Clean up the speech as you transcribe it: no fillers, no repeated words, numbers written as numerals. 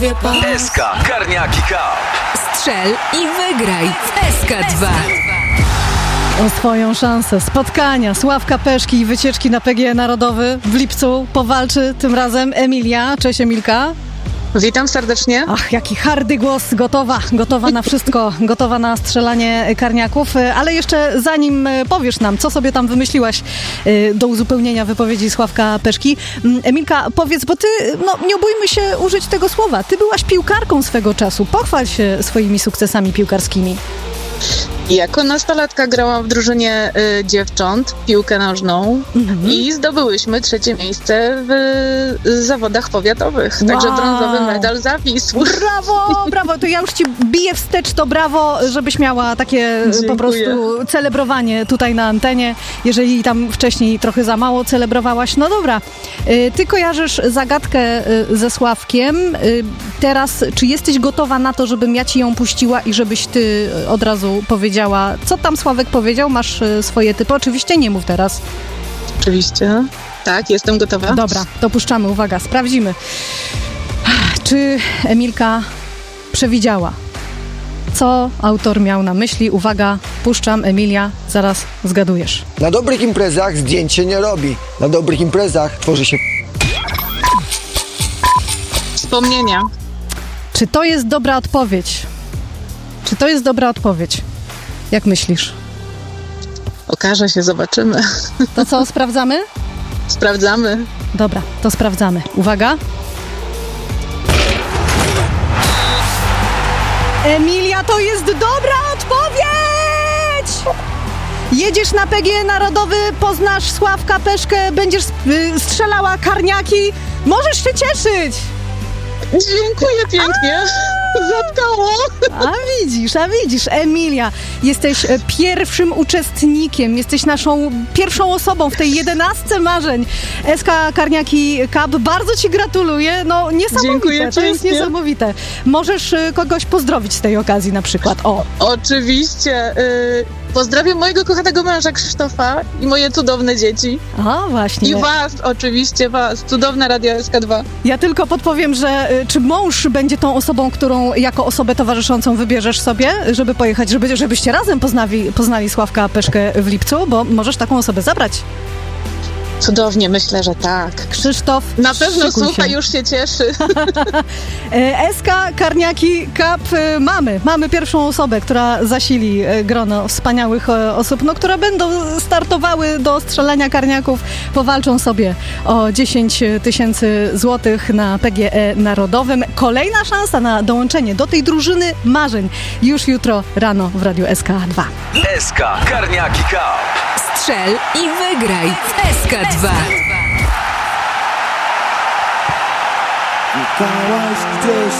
SK Karniaki Cup. Strzel i wygraj w SK2. O swoją szansę spotkania Sławka Peszki i wycieczki na PGE Narodowy w lipcu powalczy tym razem Emilia. Cześć Emilka. Witam serdecznie. Ach, jaki hardy głos, gotowa na wszystko, gotowa na strzelanie karniaków, ale jeszcze zanim powiesz nam, co sobie tam wymyśliłaś do uzupełnienia wypowiedzi Sławka Peszki, Emilka, powiedz, bo ty, nie bójmy się użyć tego słowa, ty byłaś piłkarką swego czasu, pochwal się swoimi sukcesami piłkarskimi. Jako nastolatka grałam w drużynie dziewcząt, piłkę nożną i zdobyłyśmy 3. miejsce w zawodach powiatowych. Także brązowy medal zawisł. Brawo, to ja już ci biję wstecz, to brawo, żebyś miała takie po prostu celebrowanie tutaj na antenie, jeżeli tam wcześniej trochę za mało celebrowałaś. No dobra, ty kojarzysz zagadkę ze Sławkiem. Teraz, czy jesteś gotowa na to, żebym ja ci ją puściła i żebyś ty od razu powiedziała, co tam Sławek powiedział? Masz swoje typy? Oczywiście nie mów teraz. Oczywiście. Tak, jestem gotowa. Dobra, to puszczamy. Uwaga, sprawdzimy. Czy Emilka przewidziała, co autor miał na myśli? Uwaga, puszczam. Emilia, zaraz zgadujesz. Na dobrych imprezach zdjęć się nie robi. Na dobrych imprezach tworzy się... Wspomnienia. Czy to jest dobra odpowiedź? Jak myślisz? Okaże się, zobaczymy. To co, sprawdzamy? Sprawdzamy. Dobra, to sprawdzamy. Uwaga. Emilia, to jest dobra odpowiedź! Jedziesz na PGE Narodowy, poznasz Sławka Peszkę, będziesz strzelała karniaki. Możesz się cieszyć! Dziękuję pięknie. Zatkało. A widzisz, Emilia, jesteś pierwszym uczestnikiem, jesteś naszą pierwszą osobą w tej 11 marzeń SK Karniaki Cup. Bardzo ci gratuluję, niesamowite, Dziękuję to jest pięknie. Niesamowite. Możesz kogoś pozdrowić z tej okazji na przykład, Oczywiście. Pozdrawiam mojego kochanego męża Krzysztofa i moje cudowne dzieci. A, właśnie. I was, oczywiście was. Cudowne Radio SK2. Ja tylko podpowiem, że czy mąż będzie tą osobą, którą jako osobę towarzyszącą wybierzesz sobie, żeby pojechać, żebyście razem poznali Sławka Peszkę w lipcu, bo możesz taką osobę zabrać. Cudownie, myślę, że tak. Krzysztof, Na pewno szykuj słucha, się. już się cieszy. SK Karniaki Cup mamy pierwszą osobę, która zasili grono wspaniałych osób, które będą startowały do strzelania karniaków, powalczą sobie o 10 000 złotych na PGE Narodowym. Kolejna szansa na dołączenie do tej drużyny marzeń już jutro rano w Radiu SK2. SK Karniaki Cup. Strzel i wygraj w SK2. Pytałaś gdzieś